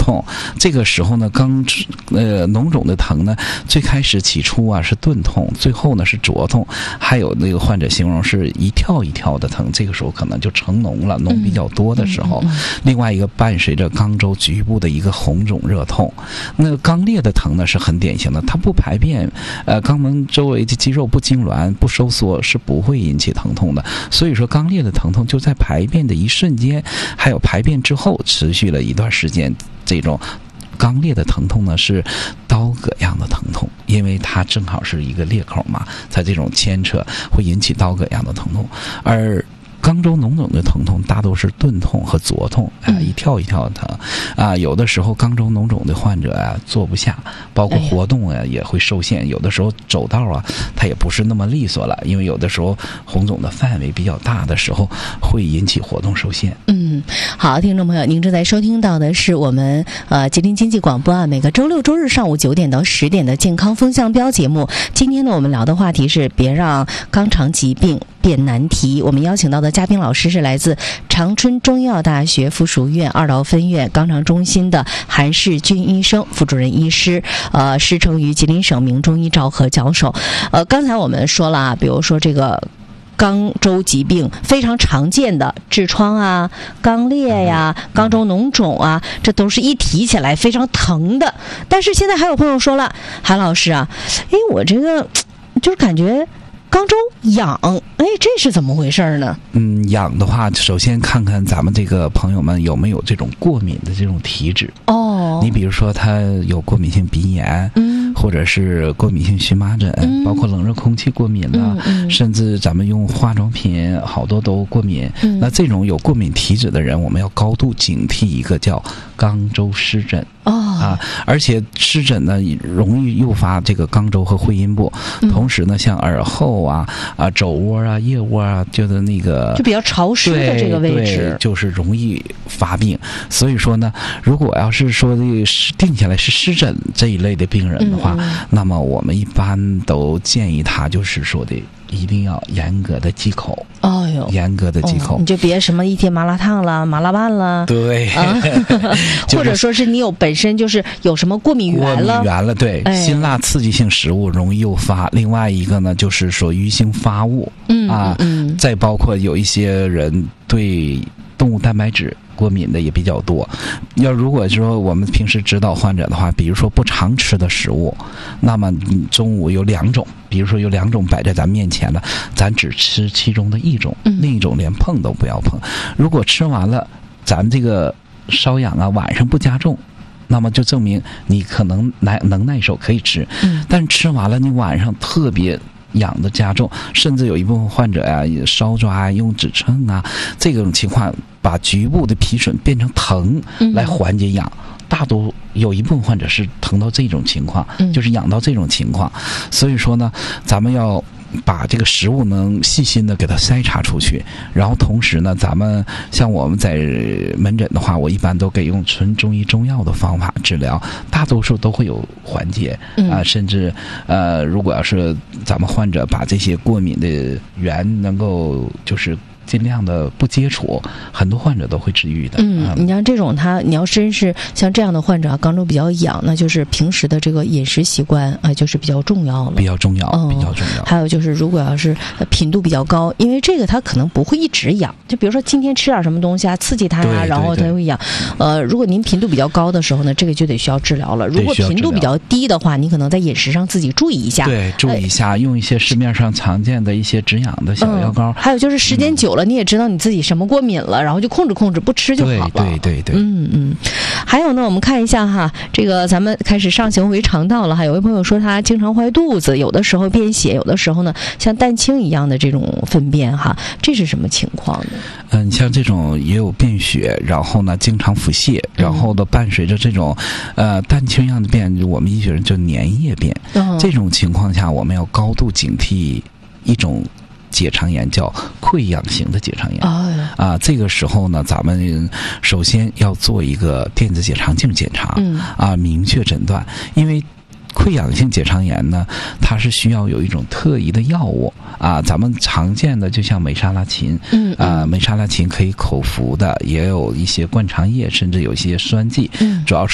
痛。这个时候呢，脓肿的疼呢，最开始起初啊是钝痛，最后呢是灼痛，还有那个患者形容是一跳一跳的疼，这个时候可能就成脓了，脓比较多的时候。另外一个伴随着肛周局部的一个红肿热痛。那个肛裂的疼呢是很典型的，它不排便，肛门周围的肌肉不痉挛不收缩是不会引起疼痛的。所以说肛裂的疼痛就在排便的一瞬间，还有排便之后持续了一段时间。这种肛裂的疼痛呢是刀割样的疼痛，因为它正好是一个裂口嘛，它这种牵扯会引起刀割样的疼痛。而肛周脓肿的疼痛大都是钝痛和灼痛，一跳一跳的疼啊。有的时候肛周脓肿的患者啊坐不下，包括活动啊也会受限。有的时候走道啊它也不是那么利索了，因为有的时候红肿的范围比较大的时候会引起活动受限。 好，听众朋友，您正在收听到的是我们吉林经济广播啊，每个周六周日上午9点到10点的健康风向标节目。今天呢，我们聊的话题是别让肛肠疾病变难题。我们邀请到的嘉宾老师是来自长春中医药大学附属医院2道分院肛肠中心的韩世军医生，副主任医师，师承于吉林省名中医赵和教授。刚才我们说了啊，比如说这个肛周疾病非常常见的痔疮啊、肛裂呀、肛周脓肿啊，这都是一提起来非常疼的。但是现在还有朋友说了，韩老师啊，我这个就是感觉肛周痒，这是怎么回事呢？ 痒的话，首先看看咱们这个朋友们有没有这种过敏的这种体质。你比如说他有过敏性鼻炎，或者是过敏性荨麻疹，包括冷热空气过敏了，甚至咱们用化妆品好多都过敏。那这种有过敏体质的人，我们要高度警惕一个叫肛周湿疹。而且湿疹呢容易诱发这个肛周和会阴部，同时呢像耳后肘窝啊、腋窝啊，就是那个就比较潮湿的这个位置， 就是容易发病。所以说呢，如果要是说定下来是湿疹这一类的病人的话，那么我们一般都建议他就是说的一定要严格的忌口。严格的忌口， 你就别什么一天麻辣烫了、麻辣拌了， 对， 或者说是你本身就是有什么过敏源了， 对，辛辣刺激性食物容易诱发。另外一个呢，就是说鱼腥发物，再包括有一些人对动物蛋白质过敏的也比较多。如果说我们平时指导患者的话，比如说不常吃的食物，那么你中午有2种，比如说有2种摆在咱面前了，咱只吃其中的一种，另一种连碰都不要碰。如果吃完了咱这个瘙痒啊晚上不加重，那么就证明你可能能耐受可以吃，但是吃完了你晚上特别痒的加重，甚至有一部分患者搔抓用指称这种情况把局部的皮损变成疼来缓解痒。大多有一部分患者是疼到这种情况，就是痒到这种情况。所以说呢，咱们要把这个食物能细心的给它筛查出去，然后同时呢，咱们像我们在门诊的话，我一般都给用纯中医中药的方法治疗，大多数都会有缓解甚至如果要是咱们患者把这些过敏的源能够就是尽量的不接触，很多患者都会治愈的。 你像这种你要真是像这样的患者肛周比较痒，那就是平时的这个饮食习惯就是比较重要了， 比较重要。 还有就是如果要是频度比较高，因为这个它可能不会一直痒，就比如说今天吃点什么东西刺激它然后它会痒。如果您频度比较高的时候呢，这个就得需要治疗了。如果频度比较低的话，你可能在饮食上自己注意一下。 对，注意一下，用一些市面上常见的一些止痒的小药膏。 还有就是时间久了，你也知道你自己什么过敏了，然后就控制，不吃就好了。 对。 还有呢，我们看一下这个咱们开始上行为肠道了。还有位朋友说他经常坏肚子，有的时候便血，有的时候呢像蛋清一样的这种粪便这是什么情况呢？ 你像这种也有便血，然后呢经常腹泻，然后呢伴随着这种蛋清一样的便，我们医学人就粘液便。这种情况下，我们要高度警惕一种结肠炎，叫溃疡型的结肠炎。这个时候呢，咱们首先要做一个电子结肠镜检查，明确诊断。因为溃疡性结肠炎呢，它是需要有一种特异的药物咱们常见的就像美沙拉嗪，美沙拉嗪可以口服的，也有一些灌肠液，甚至有一些栓剂，主要是